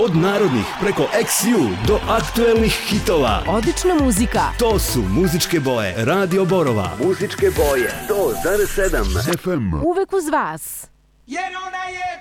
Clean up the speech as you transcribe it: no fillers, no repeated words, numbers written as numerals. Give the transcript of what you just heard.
Od narodnih preko XU do aktuelnih hitova. Odlična muzika. To su muzičke boje Radio Borova. Muzičke boje 100,7 FM. Uvek uz vas. Jer ona je